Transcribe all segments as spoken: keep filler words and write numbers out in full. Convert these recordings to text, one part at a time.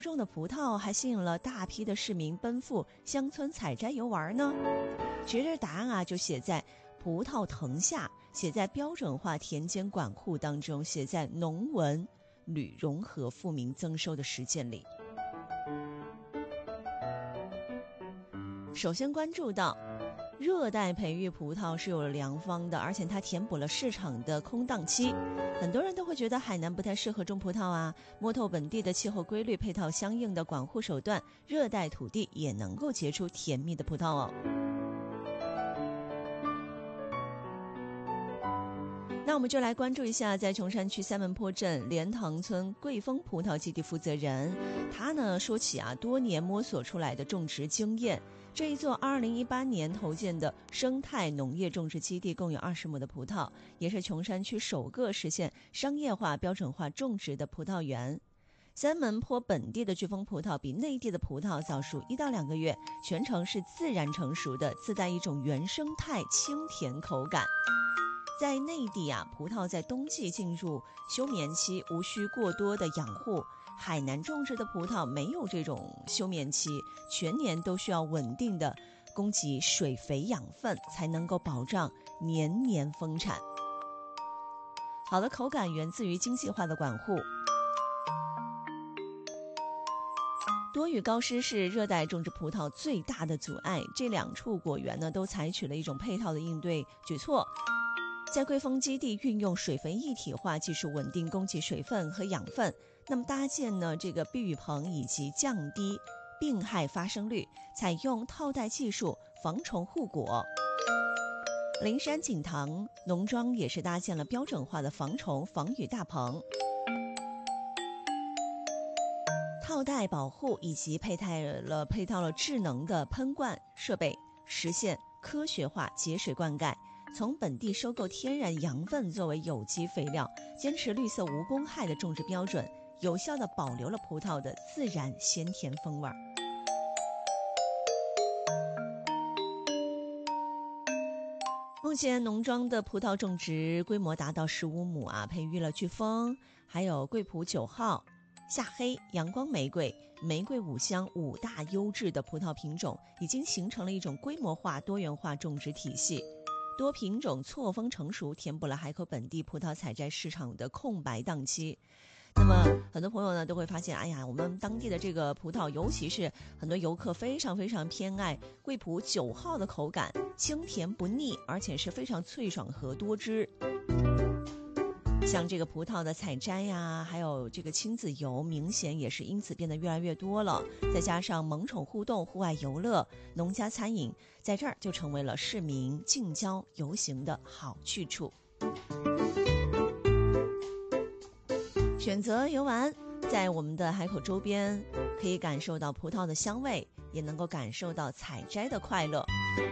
种的葡萄还吸引了大批的市民奔赴乡村采摘游玩呢？其实这答案啊就写在葡萄藤下，写在标准化田间管库当中，写在农文旅融合富民增收的实践里。首先关注到热带培育葡萄是有良方的，而且它填补了市场的空档期。很多人都会觉得海南不太适合种葡萄啊，摸透本地的气候规律，配套相应的管护手段，热带土地也能够结出甜蜜的葡萄哦。那我们就来关注一下，在琼山区三门坡镇莲塘村桂丰葡萄基地负责人，他呢说起啊多年摸索出来的种植经验。这一座二零一八年投建的生态农业种植基地共有二十亩的葡萄，也是琼山区首个实现商业化标准化种植的葡萄园。三门坡本地的巨峰葡萄比内地的葡萄早熟一到两个月，全程是自然成熟的，自带一种原生态清甜口感。在内地啊，葡萄在冬季进入休眠期，无需过多的养护。海南种植的葡萄没有这种休眠期，全年都需要稳定的供给水肥养分，才能够保障年年丰产。好的口感源自于精细化的管护。多雨高湿是热带种植葡萄最大的阻碍，这两处果园呢都采取了一种配套的应对举措。在桂丰基地运用水肥一体化技术，稳定供给水分和养分。那么搭建呢这个避雨棚，以及降低病害发生率，采用套袋技术防虫护果。灵山锦塘农庄也是搭建了标准化的防虫防雨大棚，套袋保护以及配套了配套了智能的喷灌设备，实现科学化节水灌溉。从本地收购天然羊粪作为有机肥料，坚持绿色无公害的种植标准，有效地保留了葡萄的自然鲜甜风味。目前农庄的葡萄种植规模达到十五亩啊，培育了巨峰，还有桂普九号、夏黑、阳光玫瑰、玫瑰五香五大优质的葡萄品种，已经形成了一种规模化多元化种植体系。多品种错峰成熟，填补了海口本地葡萄采摘市场的空白档期。那么很多朋友呢都会发现，哎呀，我们当地的这个葡萄，尤其是很多游客非常非常偏爱桂普九号的口感，清甜不腻，而且是非常脆爽和多汁。像这个葡萄的采摘呀，还有这个亲子游，明显也是因此变得越来越多了。再加上萌宠互动、户外游乐、农家餐饮，在这儿就成为了市民近郊游行的好去处。选择游玩，在我们的海口周边，可以感受到葡萄的香味，也能够感受到采摘的快乐。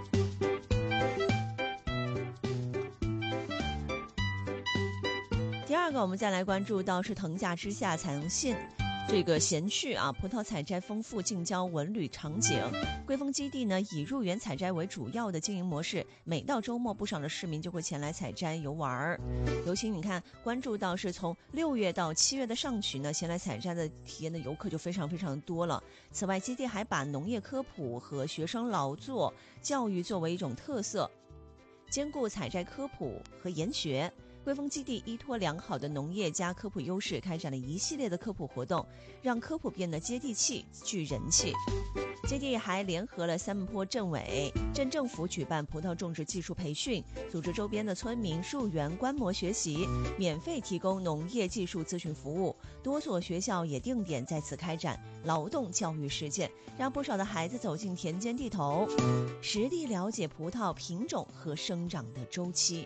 第二个，我们再来关注到是藤架之下采用信这个闲趣啊，葡萄采摘丰富近郊文旅场景。桂丰基地呢以入园采摘为主要的经营模式，每到周末不少的市民就会前来采摘游玩。尤其你看关注到是从六月到七月的上旬呢，前来采摘的体验的游客就非常非常多了。此外，基地还把农业科普和学生劳作教育作为一种特色，兼顾采摘科普和研学。桂丰基地依托良好的农业加科普优势，开展了一系列的科普活动，让科普变得接地气、具人气。基地还联合了三门坡镇委、镇政府举办葡萄种植技术培训，组织周边的村民入园观摩学习，免费提供农业技术咨询服务。多所学校也定点在此开展劳动教育实践，让不少的孩子走进田间地头，实地了解葡萄品种和生长的周期。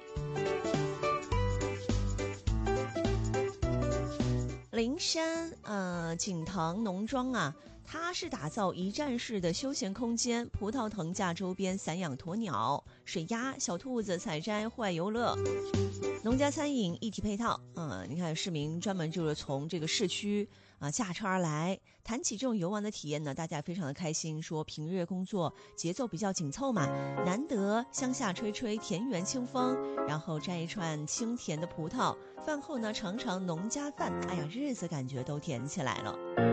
灵山呃锦塘农庄啊，它是打造一站式的休闲空间，葡萄藤架周边散养鸵鸟、水鸭、小兔子采摘、户外游乐，农家餐饮一体配套。嗯，你看市民专门就是从这个市区啊驾车而来。谈起这种游玩的体验呢，大家非常的开心，说平日工作节奏比较紧凑嘛，难得乡下吹吹田园清风，然后摘一串清甜的葡萄，饭后呢尝尝农家饭，哎呀，日子感觉都甜起来了。